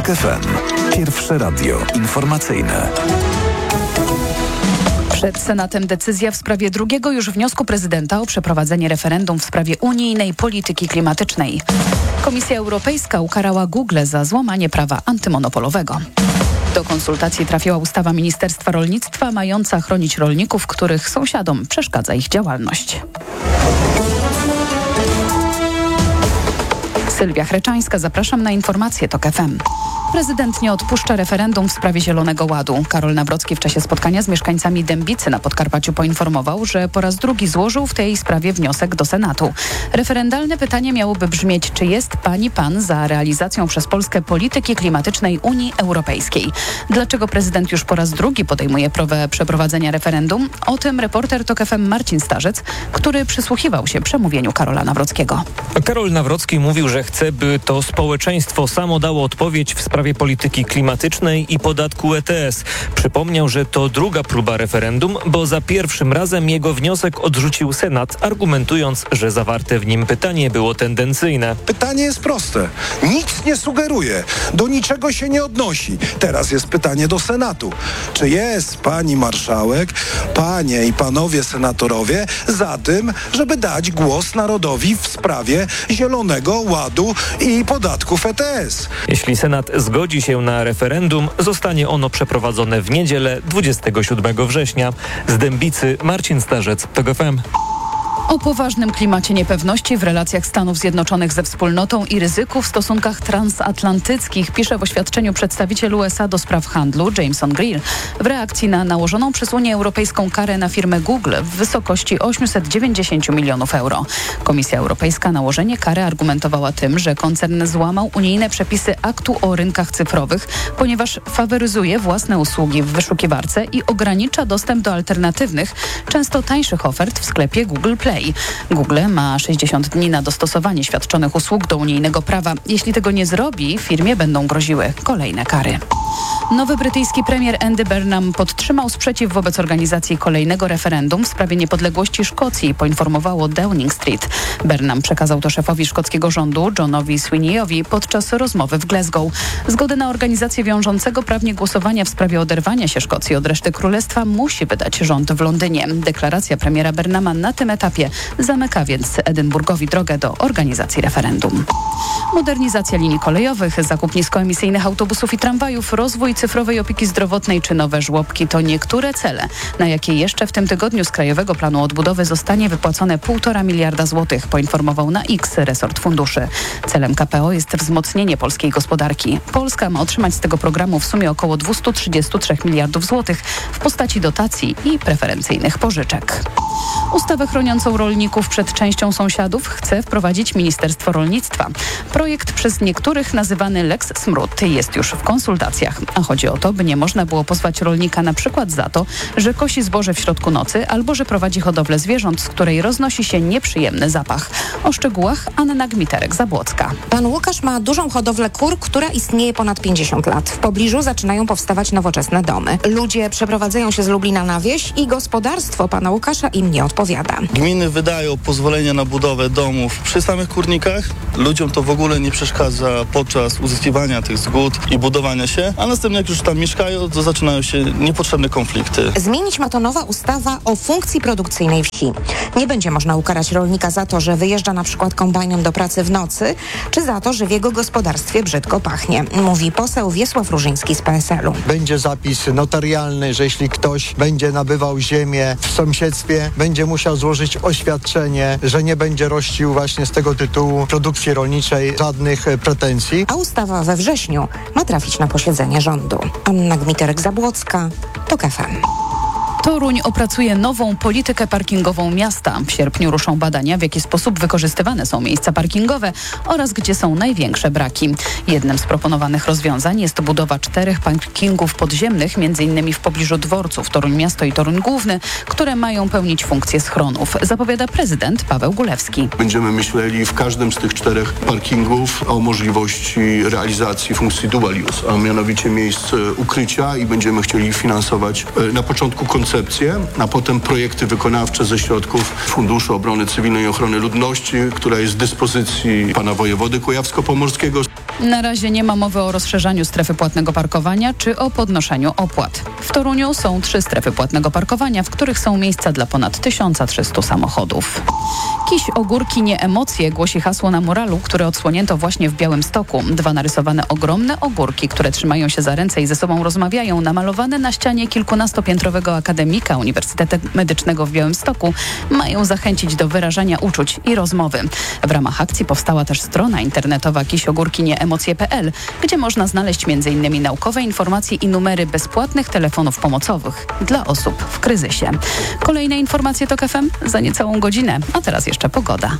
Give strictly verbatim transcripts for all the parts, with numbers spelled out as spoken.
TOK F M. Pierwsze radio informacyjne. Przed Senatem decyzja w sprawie drugiego już wniosku prezydenta o przeprowadzenie referendum w sprawie unijnej polityki klimatycznej. Komisja Europejska ukarała Google za złamanie prawa antymonopolowego. Do konsultacji trafiła ustawa Ministerstwa Rolnictwa mająca chronić rolników, których sąsiadom przeszkadza ich działalność. Sylwia Chreczańska, zapraszam na informacje TOK F M. Prezydent nie odpuszcza referendum w sprawie Zielonego Ładu. Karol Nawrocki w czasie spotkania z mieszkańcami Dębicy na Podkarpaciu poinformował, że po raz drugi złożył w tej sprawie wniosek do Senatu. Referendalne pytanie miałoby brzmieć, czy jest pani pan za realizacją przez Polskę polityki klimatycznej Unii Europejskiej. Dlaczego prezydent już po raz drugi podejmuje próbę przeprowadzenia referendum? O tym reporter TOK F M Marcin Starzec, który przysłuchiwał się przemówieniu Karola Nawrockiego. Karol Nawrocki mówił, że chce, by to społeczeństwo samo dało odpowiedź w sprawie polityki klimatycznej i podatku E T S. Przypomniał, że to druga próba referendum, bo za pierwszym razem jego wniosek odrzucił Senat, argumentując, że zawarte w nim pytanie było tendencyjne. Pytanie jest proste. Nic nie sugeruje. Do niczego się nie odnosi. Teraz jest pytanie do Senatu. Czy jest pani marszałek, panie i panowie senatorowie za tym, żeby dać głos narodowi w sprawie Zielonego Ładu i podatków E T S? Jeśli Senat zgodzi się na referendum, zostanie ono przeprowadzone w niedzielę dwudziestego siódmego września. Z Dębicy Marcin Starzec, TOK F M. O poważnym klimacie niepewności w relacjach Stanów Zjednoczonych ze wspólnotą i ryzyku w stosunkach transatlantyckich pisze w oświadczeniu przedstawiciel U S A do spraw handlu Jameson Greer w reakcji na nałożoną przez Unię Europejską karę na firmę Google w wysokości osiemset dziewięćdziesiąt milionów euro. Komisja Europejska nałożenie kary argumentowała tym, że koncern złamał unijne przepisy aktu o rynkach cyfrowych, ponieważ faworyzuje własne usługi w wyszukiwarce i ogranicza dostęp do alternatywnych, często tańszych ofert w sklepie Google Play. Google ma sześćdziesiąt dni na dostosowanie świadczonych usług do unijnego prawa. Jeśli tego nie zrobi, firmie będą groziły kolejne kary. Nowy brytyjski premier Andy Burnham podtrzymał sprzeciw wobec organizacji kolejnego referendum w sprawie niepodległości Szkocji, poinformowało Downing Street. Burnham przekazał to szefowi szkockiego rządu Johnowi Sweeneyowi podczas rozmowy w Glasgow. Zgodę na organizację wiążącego prawnie głosowania w sprawie oderwania się Szkocji od reszty królestwa musi wydać rząd w Londynie. Deklaracja premiera Burnhama na tym etapie zamyka więc Edynburgowi drogę do organizacji referendum. Modernizacja linii kolejowych, zakup niskoemisyjnych autobusów i tramwajów, rozwój cyfrowej opieki zdrowotnej czy nowe żłobki to niektóre cele, na jakie jeszcze w tym tygodniu z Krajowego Planu Odbudowy zostanie wypłacone półtora miliarda złotych, poinformował na X resort funduszy. Celem K P O jest wzmocnienie polskiej gospodarki. Polska ma otrzymać z tego programu w sumie około dwieście trzydzieści trzy miliardów złotych w postaci dotacji i preferencyjnych pożyczek. Ustawę chroniącą rolników przed częścią sąsiadów chce wprowadzić Ministerstwo Rolnictwa. Projekt przez niektórych nazywany Lex Smród jest już w konsultacjach, a chodzi o to, by nie można było pozwać rolnika na przykład za to, że kosi zboże w środku nocy albo że prowadzi hodowlę zwierząt, z której roznosi się nieprzyjemny zapach. O szczegółach Anna Gmiterek-Zabłocka. Pan Łukasz ma dużą hodowlę kur, która istnieje ponad pięćdziesiąt lat. W pobliżu zaczynają powstawać nowoczesne domy. Ludzie przeprowadzają się z Lublina na wieś i gospodarstwo pana Łukasza im nie odpowiada. Gminy wydają pozwolenia na budowę domów przy samych kurnikach. Ludziom to w ogóle nie przeszkadza podczas uzyskiwania tych zgód i budowania się, a następnie jak już tam mieszkają, to zaczynają się niepotrzebne konflikty. Zmienić ma to nowa ustawa o funkcji produkcyjnej wsi. Nie będzie można ukarać rolnika za to, że wyjeżdża na przykład kombajnem do pracy w nocy, czy za to, że w jego gospodarstwie brzydko pachnie, mówi poseł Wiesław Różyński z P S L u. Będzie zapis notarialny, że jeśli ktoś będzie nabywał ziemię w sąsiedztwie, będzie musiał złożyć oświadczenie, że nie będzie rościł właśnie z tego tytułu produkcji rolniczej żadnych pretensji. A ustawa we wrześniu ma trafić na posiedzenie rządu. Anna Gmiterek-Zabłocka, TOK F M. Toruń opracuje nową politykę parkingową miasta. W sierpniu ruszą badania, w jaki sposób wykorzystywane są miejsca parkingowe oraz gdzie są największe braki. Jednym z proponowanych rozwiązań jest budowa czterech parkingów podziemnych, między innymi w pobliżu dworców Toruń Miasto i Toruń Główny, które mają pełnić funkcję schronów, zapowiada prezydent Paweł Gulewski. Będziemy myśleli w każdym z tych czterech parkingów o możliwości realizacji funkcji dual use, a mianowicie miejsc ukrycia i będziemy chcieli finansować na początku koncepcję, a potem projekty wykonawcze ze środków Funduszu Obrony Cywilnej i Ochrony Ludności, która jest w dyspozycji pana wojewody kujawsko-pomorskiego. Na razie nie ma mowy o rozszerzaniu strefy płatnego parkowania czy o podnoszeniu opłat. W Toruniu są trzy strefy płatnego parkowania, w których są miejsca dla ponad tysiąc trzysta samochodów. Kiś, ogórki, nie emocje, głosi hasło na muralu, które odsłonięto właśnie w Białymstoku. Dwa narysowane ogromne ogórki, które trzymają się za ręce i ze sobą rozmawiają, namalowane na ścianie kilkunastopiętrowego akademika Uniwersytetu Medycznego w Białymstoku, mają zachęcić do wyrażania uczuć i rozmowy. W ramach akcji powstała też strona internetowa kiś ogórki nie emocje kropka p l, gdzie można znaleźć między innymi naukowe informacje i numery bezpłatnych telefonów pomocowych dla osób w kryzysie. Kolejne informacje TOK F M za niecałą godzinę, a teraz jeszcze pogoda.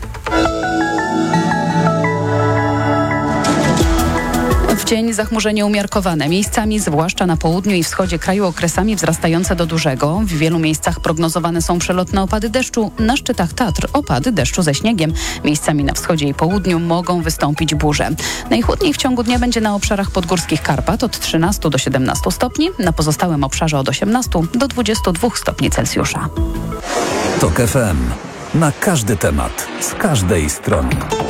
W dzień zachmurzenie umiarkowane, miejscami zwłaszcza na południu i wschodzie kraju okresami wzrastające do dużego. W wielu miejscach prognozowane są przelotne opady deszczu. Na szczytach Tatr opady deszczu ze śniegiem. Miejscami na wschodzie i południu mogą wystąpić burze. Najchłodniej w ciągu dnia będzie na obszarach podgórskich Karpat od trzynastu do siedemnastu stopni, na pozostałym obszarze od osiemnastu do dwudziestu dwóch stopni Celsjusza. TOK F M. Na każdy temat, z każdej strony.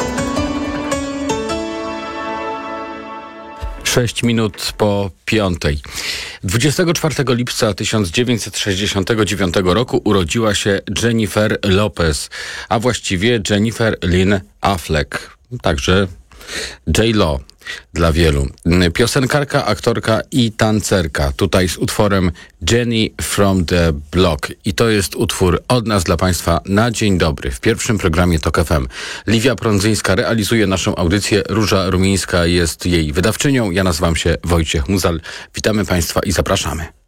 Sześć minut po piątej. dwudziestego czwartego lipca tysiąc dziewięćset sześćdziesiątego dziewiątego roku urodziła się Jennifer Lopez, a właściwie Jennifer Lynn Affleck, także J-Lo dla wielu. Piosenkarka, aktorka i tancerka. Tutaj z utworem Jenny from the Block. I to jest utwór od nas dla Państwa na dzień dobry w pierwszym programie TOK F M. Liwia Prądzyńska realizuje naszą audycję. Róża Rumińska jest jej wydawczynią. Ja nazywam się Wojciech Muzal. Witamy Państwa i zapraszamy.